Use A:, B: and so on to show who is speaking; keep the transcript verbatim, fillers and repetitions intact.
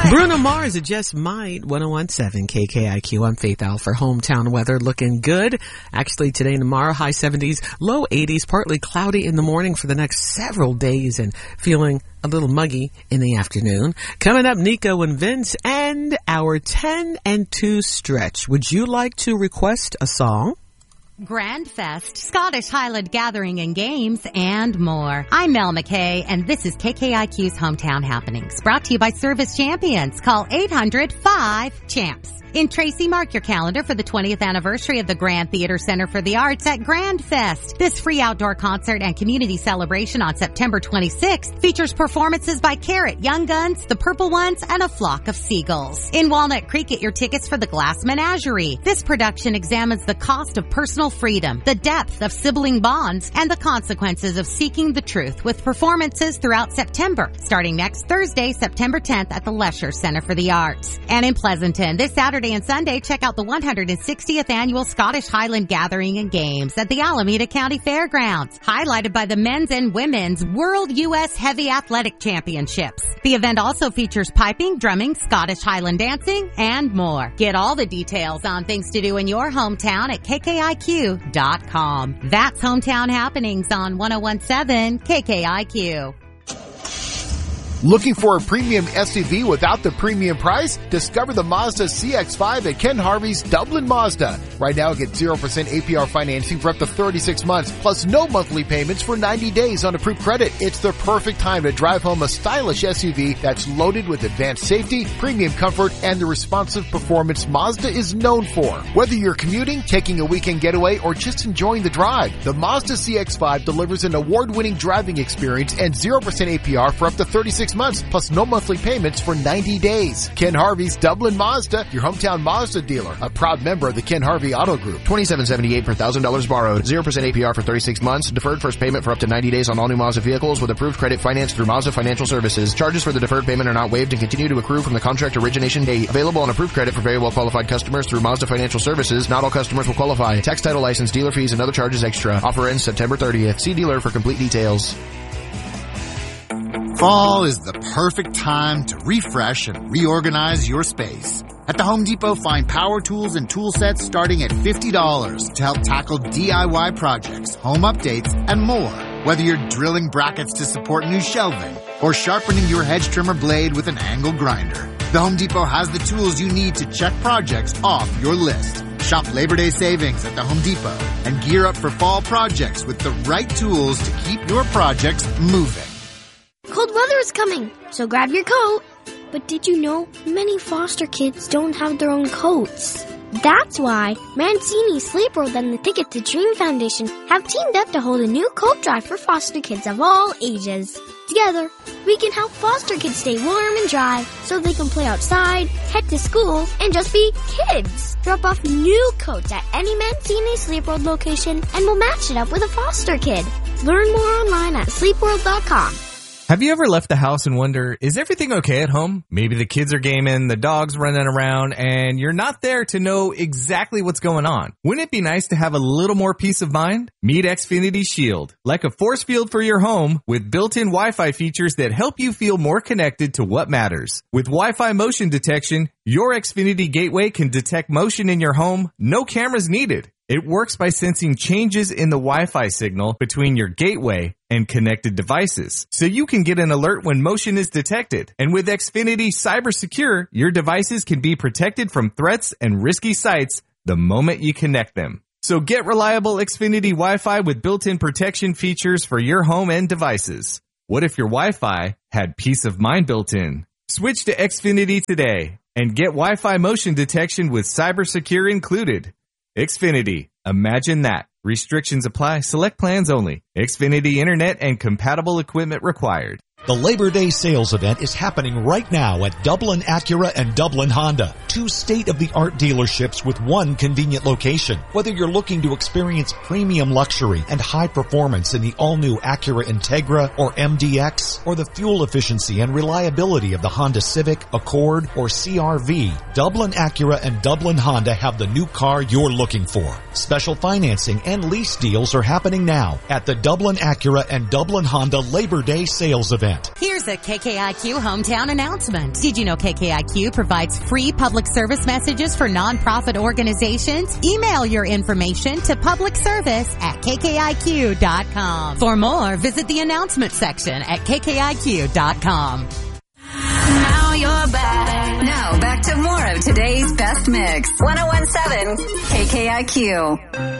A: Bruno Mars, It Just Might, one oh one point seven K K I Q. I'm Faith Al for hometown weather. Looking good. Actually, today and tomorrow, high seventies, low eighties, partly cloudy in the morning for the next several days and feeling a little muggy in the afternoon. Coming up, Nico and Vince and our ten and two stretch. Would you like to request a song?
B: Grand Fest, Scottish Highland Gathering and Games, and more. I'm Mel McKay, and this is K K I Q's Hometown Happenings, brought to you by Service Champions. Call eight hundred five champs. In Tracy, mark your calendar for the twentieth anniversary of the Grand Theater Center for the Arts at Grand Fest. This free outdoor concert and community celebration on September twenty-sixth features performances by Carrot, Young Guns, The Purple Ones, and a Flock of Seagulls. In Walnut Creek, get your tickets for the Glass Menagerie. This production examines the cost of personal freedom, the depth of sibling bonds, and the consequences of seeking the truth with performances throughout September, starting next Thursday, September tenth at the Lesher Center for the Arts. And in Pleasanton, this Saturday and Sunday, check out the one hundred sixtieth Annual Scottish Highland Gathering and Games at the Alameda County Fairgrounds, highlighted by the men's and women's World U S Heavy Athletic Championships. The event also features piping, drumming, Scottish Highland dancing, and more. Get all the details on things to do in your hometown at K K I Q dot com. That's Hometown Happenings on one oh one point seven K K I Q.
C: Looking for a premium S U V without the premium price? Discover the Mazda C X five at Ken Harvey's Dublin Mazda. Right now, get zero percent A P R financing for up to thirty-six months, plus no monthly payments for ninety days on approved credit. It's the perfect time to drive home a stylish S U V that's loaded with advanced safety, premium comfort, and the responsive performance Mazda is known for. Whether you're commuting, taking a weekend getaway, or just enjoying the drive, the Mazda C X five delivers an award-winning driving experience and zero percent A P R for up to thirty-six months, plus no monthly payments for ninety days. Ken Harvey's Dublin Mazda, your hometown Mazda dealer, a proud member of the Ken Harvey Auto Group.
D: twenty-seven seventy-eight per one thousand dollars borrowed. zero percent A P R for thirty-six months. Deferred first payment for up to ninety days on all new Mazda vehicles with approved credit finance through Mazda Financial Services. Charges for the deferred payment are not waived and continue to accrue from the contract origination date. Available on approved credit for very well qualified customers through Mazda Financial Services. Not all customers will qualify. Tax, title, license, dealer fees, and other charges extra. Offer ends September thirtieth. See dealer for complete details.
E: Fall is the perfect time to refresh and reorganize your space. At the Home Depot, find power tools and tool sets starting at fifty dollars to help tackle D I Y projects, home updates, and more. Whether you're drilling brackets to support new shelving or sharpening your hedge trimmer blade with an angle grinder, the Home Depot has the tools you need to check projects off your list. Shop Labor Day savings at the Home Depot and gear up for fall projects with the right tools to keep your projects moving.
F: Cold weather is coming, so grab your coat. But did you know many foster kids don't have their own coats? That's why Mancini, Sleep World, and the Ticket to Dream Foundation have teamed up to hold a new coat drive for foster kids of all ages. Together, we can help foster kids stay warm and dry so they can play outside, head to school, and just be kids. Drop off new coats at any Mancini Sleep World location and we'll match it up with a foster kid. Learn more online at sleep world dot com.
G: Have you ever left the house and wonder, is everything okay at home? Maybe the kids are gaming, the dog's running around, and you're not there to know exactly what's going on. Wouldn't it be nice to have a little more peace of mind? Meet Xfinity Shield, like a force field for your home with built-in Wi-Fi features that help you feel more connected to what matters. With Wi-Fi motion detection, your Xfinity gateway can detect motion in your home, no cameras needed. It works by sensing changes in the Wi-Fi signal between your gateway and connected devices, so you can get an alert when motion is detected. And with Xfinity Cyber Secure, your devices can be protected from threats and risky sites the moment you connect them. So get reliable Xfinity Wi-Fi with built-in protection features for your home and devices. What if your Wi-Fi had peace of mind built in? Switch to Xfinity today and get Wi-Fi motion detection with Cyber Secure included. Xfinity. Imagine that. Restrictions apply. Select plans only. Xfinity Internet and compatible equipment required.
H: The Labor Day sales event is happening right now at Dublin Acura and Dublin Honda, two state-of-the-art dealerships with one convenient location. Whether you're looking to experience premium luxury and high performance in the all-new Acura Integra or M D X, or the fuel efficiency and reliability of the Honda Civic, Accord, or C R V, Dublin Acura and Dublin Honda have the new car you're looking for. Special financing and lease deals are happening now at the Dublin Acura and Dublin Honda Labor Day sales event. event.
B: Here's a K K I Q hometown announcement. Did you know K K I Q provides free public service messages for nonprofit organizations? Email your information to public service at k k i q dot com. For more, visit the announcement section at k k i q dot com.
I: Now you're back. Now back to more of today's best mix. one oh one point seven K K I Q.